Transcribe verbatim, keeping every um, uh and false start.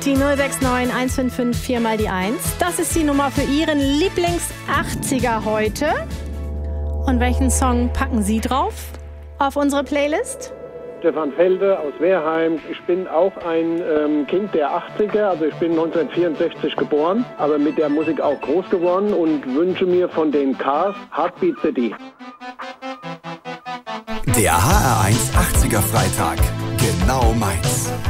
Die null sechs neun eins fünf fünf vier mal die eins. Das ist die Nummer für Ihren Lieblings-achtziger heute. Und welchen Song packen Sie drauf auf unsere Playlist? Stefan Felde aus Wehrheim. Ich bin auch ein ähm, Kind der achtziger, also ich bin neunzehnhundertvierundsechzig geboren, aber mit der Musik auch groß geworden und wünsche mir von den Cars Heartbeat C D. Der H R eins achtziger Freitag. Genau meins.